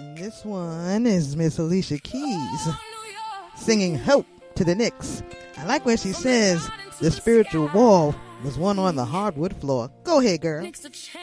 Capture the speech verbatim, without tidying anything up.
This one is Miss Alicia Keys singing Hope to the Knicks. I like where she says the spiritual wall was won on the hardwood floor. Go ahead, girl.